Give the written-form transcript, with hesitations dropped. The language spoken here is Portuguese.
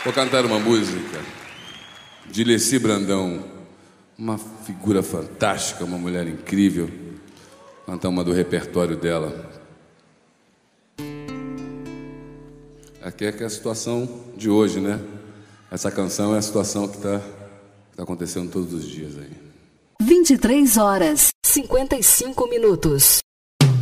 Vou cantar uma música de Leci Brandão, uma figura fantástica, uma mulher incrível. Cantar uma do repertório dela. Aqui é que é a situação de hoje, né? Essa canção é a situação que está acontecendo todos os dias aí. 23 horas, 55 minutos.